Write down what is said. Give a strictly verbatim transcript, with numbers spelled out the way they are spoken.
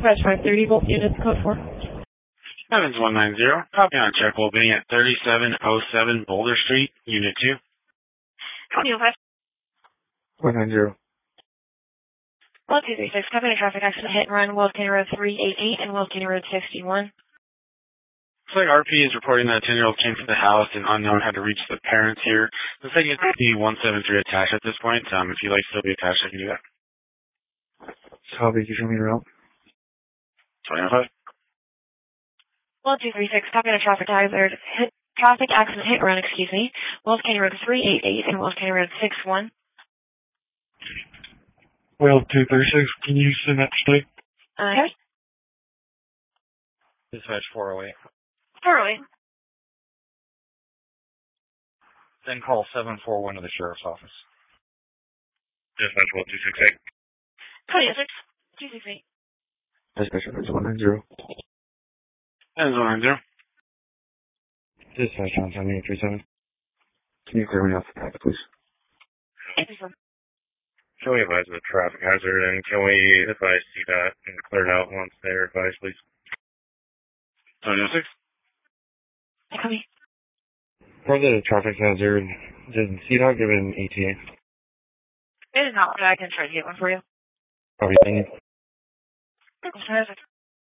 Dispatch five thirty, both units, code four. Evans one nine zero, copy on check will be at thirty-seven oh seven Boulder Street, Unit two. one nine zero. one two three six, copy on a traffic accident hit and run, Wells County Road three eighty-eight and Wells County Road sixty-one. Looks like R P is reporting that a ten-year-old came to the house and unknown had to reach the parents here. Looks like it's the one seven three attached at this point. Um, if you'd like to still be attached, I can do that. Copy, can you show me the route? twenty-five. one two three six, copy on a traffic hazard hit, traffic accident hit and run, excuse me, Wells County Road three eighty-eight and Wells County Road sixty-one. Well, two thirty-six, can you send that straight? Uh, okay. Dispatch four oh eight. four oh eight. Then call seven four one to the sheriff's office. Dispatch one two six eight. twenty-six, two six eight. Dispatch one nine zero. Evans one nine zero. Dispatch on seven eight three seven. Can you clear me off the path, please? Can we advise of the traffic hazard, and can we advise C DOT and clear it out once they're advised, please? twenty oh six. Copy. For the traffic hazard, did C DOT give an E T A? It is not, but I can try to get one for you. Copy, thank you. Perfect.